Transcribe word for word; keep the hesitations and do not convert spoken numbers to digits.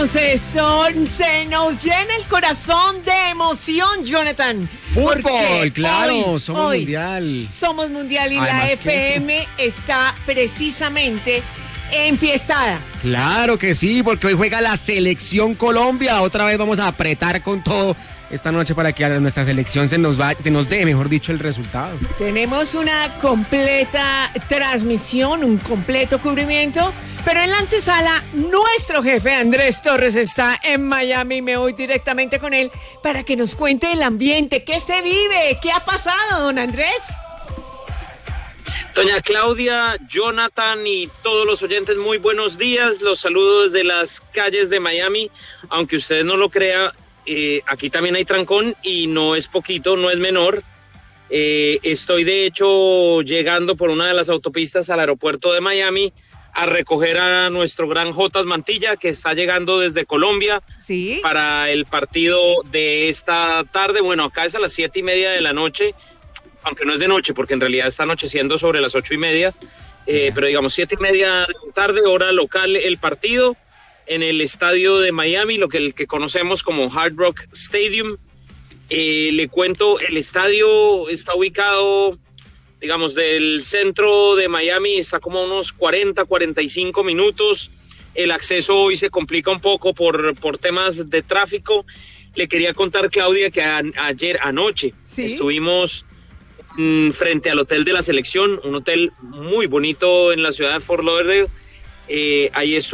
Vamos, eso, se nos llena el corazón de emoción, Jonathan. Fútbol, claro, hoy, somos hoy mundial. Somos mundial y Además la F M que... está precisamente enfiestada. Claro que sí, porque hoy juega la Selección Colombia. Otra vez vamos a apretar con todo esta noche para que a nuestra selección se nos va, se nos dé, mejor dicho, el resultado. Tenemos una completa transmisión, un completo cubrimiento, pero en la antesala, nuestro jefe Andrés Torres está en Miami. Me voy directamente con él para que nos cuente el ambiente, qué se vive, qué ha pasado, don Andrés. Doña Claudia, Jonathan y todos los oyentes, muy buenos días. Los saludo desde las calles de Miami. Aunque usted no lo crea, eh, aquí también hay trancón y no es poquito, no es menor. Eh, estoy de hecho llegando por una de las autopistas al aeropuerto de Miami a recoger a nuestro gran Jotas Mantilla, que está llegando desde Colombia. ¿Sí? Para el partido de esta tarde. Bueno, acá es a las siete y media de la noche, aunque no es de noche, porque en realidad está anocheciendo sobre las ocho y media, eh, pero digamos siete y media de la tarde, hora local, el partido en el estadio de Miami, lo que, el que conocemos como Hard Rock Stadium. Eh, le cuento, el estadio está ubicado, digamos, del centro de Miami, está como a unos cuarenta, cuarenta y cinco minutos. El acceso hoy se complica un poco por, por temas de tráfico. Le quería contar, Claudia, que a, ayer anoche ¿Sí? estuvimos mmm, frente al Hotel de la Selección, un hotel muy bonito en la ciudad de Fort Lauderdale. Eh, ahí estuvo